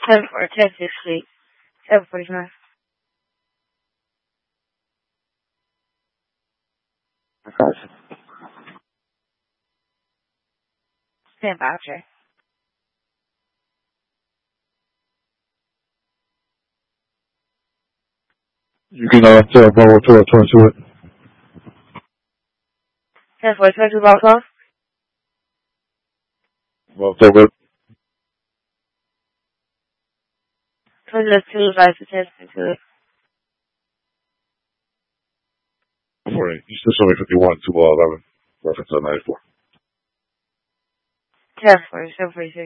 10 for 10-6 feet. 7:49. Stand by, check. You can tell Bravo 1222 it. 10 for 22 Bravo 12. Well, so good. 22 advise to 10-6. Sorry, you still show me 51 to 11. Reference on 94. 10 for 7:46.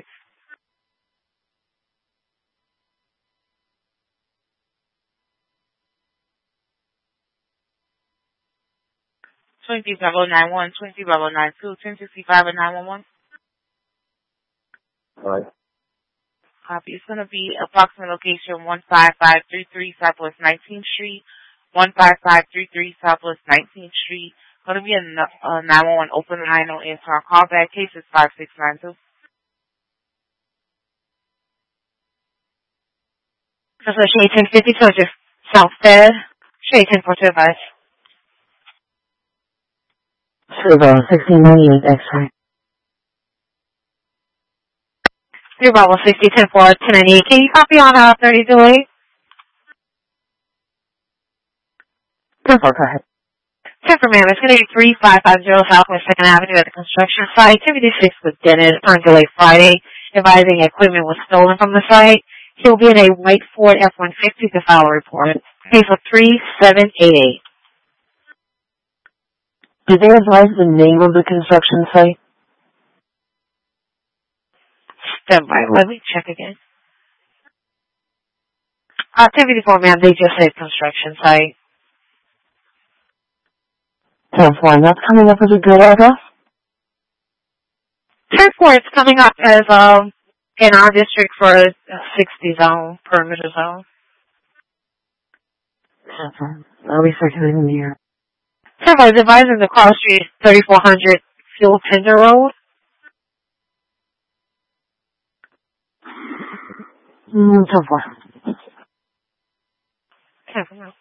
20 Bravo 91, 20 Bravo 92, 1065 and 911. Alright. Copy. It's going to be approximate location 15533 Southwest 19th Street, 15533 Southwest 19th Street. Going to be a 911 open line, no answer. Our callback case is 5692. That's what Shade 1050 just South Fed. Shade 1042 advice. 1698 X-ray. 3 Bravo 60, 10 4, 1098. Can you copy on 30 delay? 10 4, go ahead. 10 for ma'am. It's going to be 3550 Southwest 2nd Avenue at the construction site. Activity 6 was Dennis on delay Friday, advising equipment was stolen from the site. He'll be in a white Ford F-150 to file a report. Pay for 3788. Did they advise the name of the construction site? Stand by. Let me check again. Activity 4, ma'am. They just said construction site. 10 4, that's coming up as a good address? 10 4, it's coming up as in our district for a 60 zone, perimeter zone. I'll be circulating the area. 10 4 is advising the cross street 3400 Fuel Tender Road. 10 4. 10 4, ma'am.